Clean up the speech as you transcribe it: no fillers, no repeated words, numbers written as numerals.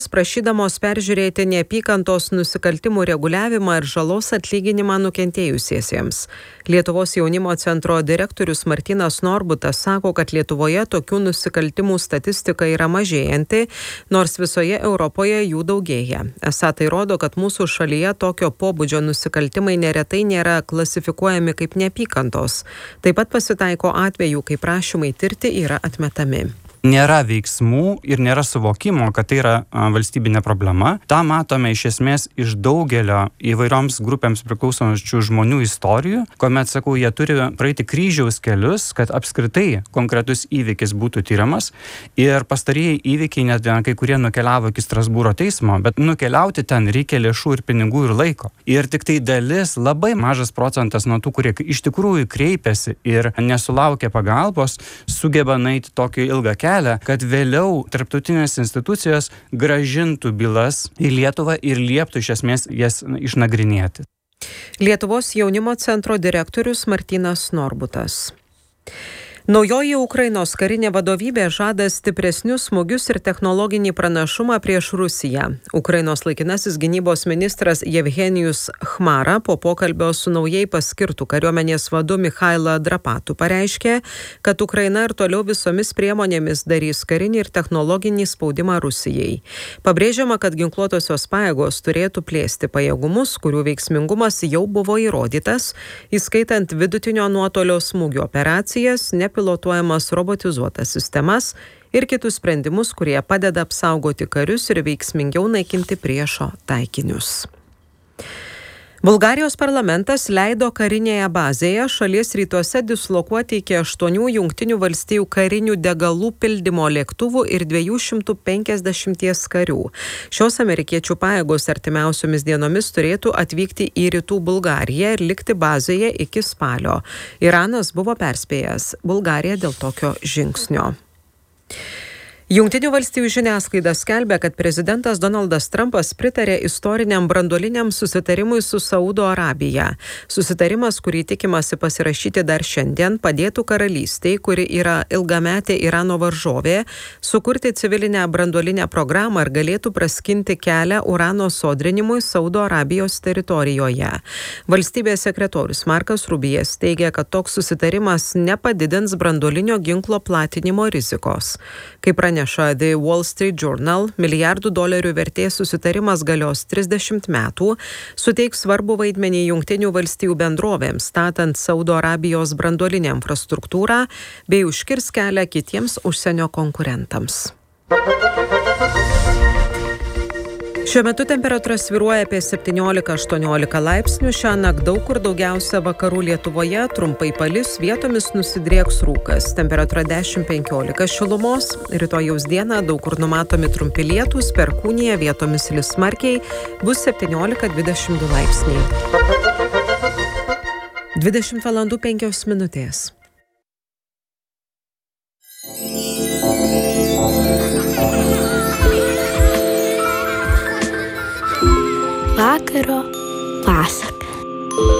prašydamos peržiūrėti neapykantos nusikaltimų reguliavimą ir žalos atlyginimą nukentėjusiesiems. Lietuvos jaunimo centro direktorius Martynas Norbutas sako, kad Lietuvoje tokių nusikaltimų statistika yra mažėjanti, nors visoje Europoje jų daugėja. Esą tai rodo, kad mūsų šalyje tokio pobūdžio nusikaltimai neretai nėra klasifikuojami kaip neapykantos. Taip pat pasitaiko atvejų, kai prašymai tirti yra atmetami. Nėra veiksmų ir nėra suvokimo, kad tai yra valstybinė problema. Ta matome iš esmės iš daugelio įvairioms grupėms priklausančių žmonių istorijų, kuomet, sakau, jie turi praeiti kryžiaus kelius, kad apskritai konkretus įvykis būtų tyriamas. Ir pastarieji įvykiai net kai kurie nukeliavo iki Strasbūro teismo, bet nukeliauti ten reikia lėšų ir pinigų ir laiko. Ir tik tai dalis, labai mažas procentas nuo tų, kurie iš tikrųjų kreipiasi ir nesulaukia pagalbos, sugeba nueiti tokį ilgą kelią, kad vėliau tarptautinės institucijos grąžintų bylas į Lietuvą ir lieptų iš esmės jas išnagrinėti. Lietuvos jaunimo centro direktorius Martynas Norbutas. Naujoji Ukrainos karinė vadovybė žada stipresnius smūgius ir technologinį pranašumą prieš Rusiją. Ukrainos laikinasis gynybos ministras Jevgenijus Chmara po pokalbio su naujai paskirtu kariuomenės vadu Michailą Drapatu pareiškė, kad Ukraina ir toliau visomis priemonėmis darys karinį ir technologinį spaudimą Rusijai. Pabrėžiama, kad ginkluotosios pajėgos turėtų plėsti pajėgumus, kurių veiksmingumas jau buvo įrodytas, įskaitant vidutinio nuotolio smūgių operacijas, nepilotuojamas robotizuotas sistemas ir kitus sprendimus, kurie padeda apsaugoti karius ir veiksmingiau naikinti priešo taikinius. Bulgarijos parlamentas leido karinėje bazėje šalies rytuose dislokuoti iki 8 Jungtinių valstijų karinių degalų pildymo lėktuvų ir 250 karių. Šios amerikiečių pajėgos artimiausiomis dienomis turėtų atvykti į rytų Bulgariją ir likti bazėje iki spalio. Iranas buvo perspėjęs Bulgariją dėl tokio žingsnio. Jungtinių valstijų žiniasklaida skelbia, kad prezidentas Donaldas Trumpas pritarė istoriniam branduoliniam susitarimui su Saudo Arabija. Susitarimas, kurį tikimasi pasirašyti dar šiandien, padėtų karalystei, kuri yra ilgametė Irano varžovė, sukurti civilinę branduolinę programą ir galėtų praskinti kelią urano sodrinimui Saudo Arabijos teritorijoje. Valstybės sekretorius Markas Rubijas teigia, kad toks susitarimas nepadidins branduolinio ginklo platinimo rizikos. Kaip praneša The Wall Street Journal, milijardų dolerių vertės susitarimas galios 30 metų, suteiks svarbų vaidmenį Jungtinių valstijų bendrovėms, statant Saudo Arabijos branduolinę infrastruktūrą bei užkirs kelią kitiems užsienio konkurentams. Šiuo metu temperatūra svyruoja apie 17-18 laipsnių, šiąnakt daug kur daugiausia vakarų Lietuvoje, trumpai palis, vietomis nusidrieks rūkas. Temperatūra 10-15 šilumos, rytojaus dieną daug kur numatomi trumpi lietūs, perkūnija, vietomis lis smarkiai, bus 17-22 laipsniai. 20:05. Vakaro